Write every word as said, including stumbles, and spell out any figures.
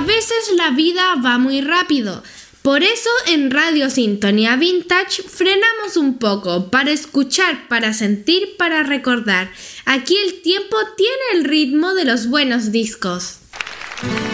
veces la vida va muy rápido. Por eso en Radio Sintonía Vintage frenamos un poco para escuchar, para sentir, para recordar. Aquí el tiempo tiene el ritmo de los buenos discos.